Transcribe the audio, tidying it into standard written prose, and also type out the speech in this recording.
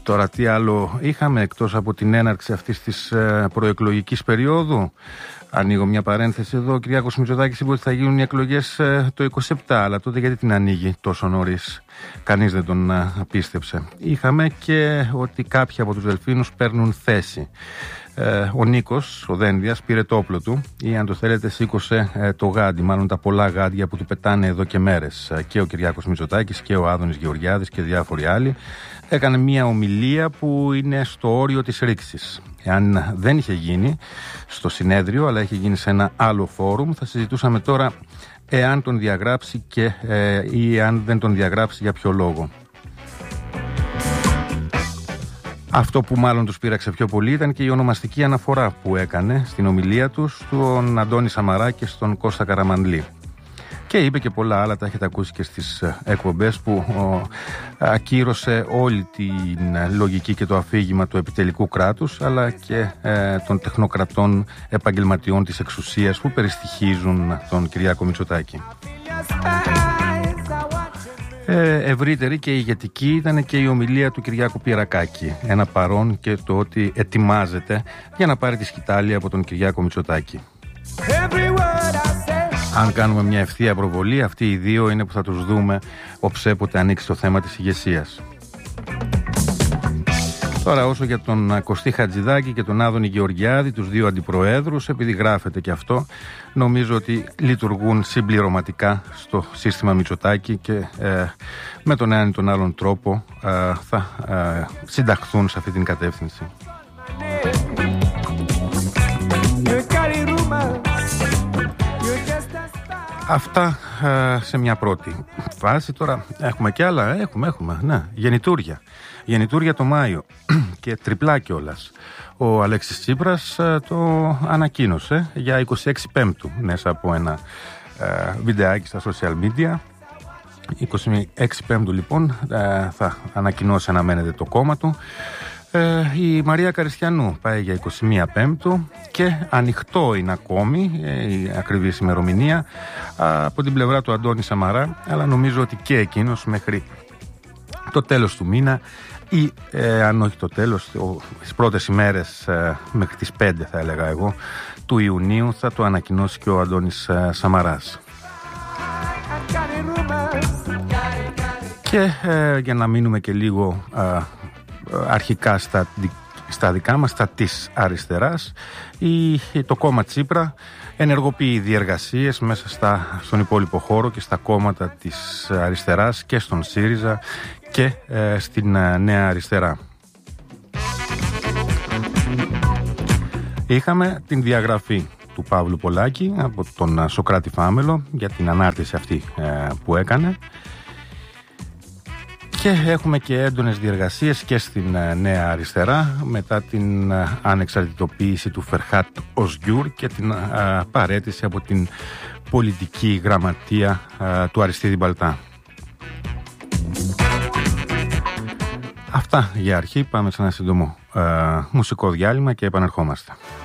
Τώρα τι άλλο είχαμε εκτός από την έναρξη αυτής της προεκλογικής περίοδου? Ανοίγω μια παρένθεση εδώ. Ο Κυριάκος Μητσοτάκης είπε ότι θα γίνουν οι εκλογές το 27, αλλά τότε γιατί την ανοίγει τόσο νωρίς? Κανείς δεν τον πίστεψε. Είχαμε και ότι κάποιοι από τους Δελφίνους παίρνουν θέση. Ο Νίκος, ο Δένδιας, πήρε το όπλο του ή αν το θέλετε σήκωσε το γάντι, μάλλον τα πολλά γάντια που του πετάνε εδώ και μέρες. Και ο Κυριάκος Μητσοτάκης και ο Άδωνης Γεωργιάδης και διάφοροι άλλοι. Έκανε μια ομιλία που είναι στο όριο της ρήξης. Εάν δεν είχε γίνει στο συνέδριο, αλλά είχε γίνει σε ένα άλλο φόρουμ, θα συζητούσαμε τώρα εάν τον διαγράψει ή αν δεν τον διαγράψει, για ποιο λόγο. Αυτό που μάλλον τους πείραξε πιο πολύ ήταν και η ονομαστική αναφορά που έκανε στην ομιλία του στον Αντώνη Σαμαρά και στον Κώστα Καραμανλή. Και είπε και πολλά άλλα, τα έχετε ακούσει και στις εκπομπές, που ακύρωσε όλη την λογική και το αφήγημα του επιτελικού κράτους, αλλά και των τεχνοκρατών επαγγελματιών της εξουσίας που περιστοιχίζουν τον Κυριάκο Μητσοτάκη. Ευρύτερη και ηγετική ήταν και η ομιλία του Κυριάκου Πιερακάκη. Ένα παρόν και το ότι ετοιμάζεται για να πάρει τη σκητάλη από τον Κυριάκο Μητσοτάκη. Αν κάνουμε μια ευθεία προβολή, αυτοί οι δύο είναι που θα τους δούμε οψέποτε ανοίξει το θέμα της ηγεσίας. Τώρα όσο για τον Κωστή Χατζηδάκη και τον Άδωνη Γεωργιάδη, τους δύο αντιπροέδρους, επειδή γράφεται και αυτό, νομίζω ότι λειτουργούν συμπληρωματικά στο σύστημα Μητσοτάκη και με τον έναν ή τον άλλον τρόπο θα συνταχθούν σε αυτή την κατεύθυνση. Αυτά σε μια πρώτη φάση. Τώρα έχουμε και άλλα. Έχουμε, ναι. Γεννητούρια το Μάιο και τριπλά κιόλας. Ο Αλέξης Τσίπρας το ανακοίνωσε για 26 Πέμπτου μέσα από ένα βιντεάκι στα social media. 26 Πέμπτου λοιπόν θα ανακοινώσει, αναμένεται, το κόμμα του. Η Μαρία Καριστιανού πάει για 21 Πέμπτου και ανοιχτό είναι ακόμη η ακριβής ημερομηνία από την πλευρά του Αντώνη Σαμαρά, αλλά νομίζω ότι και εκείνος μέχρι το τέλος του μήνα ή αν όχι το τέλος, τις πρώτες ημέρες μέχρι τις 5 θα έλεγα εγώ του Ιουνίου θα το ανακοινώσει και ο Αντώνης Σαμαράς. Και για να μείνουμε και λίγο αρχικά στα δικά μας, στα της αριστεράς, το κόμμα Τσίπρα ενεργοποιεί διεργασίες μέσα στον υπόλοιπο χώρο και στα κόμματα της αριστεράς και στον ΣΥΡΙΖΑ και στην Νέα Αριστερά. Είχαμε την διαγραφή του Παύλου Πολάκη από τον Σωκράτη Φάμελο για την ανάρτηση αυτή που έκανε. Και έχουμε και έντονες διεργασίες και στην Νέα Αριστερά μετά την ανεξαρτητοποίηση του Φερχάτ Οσγιούρ και την παραίτηση από την πολιτική γραμματεία του Αριστίδη Μπαλτά. Αυτά για αρχή. Πάμε σε ένα σύντομο μουσικό διάλειμμα και επανερχόμαστε.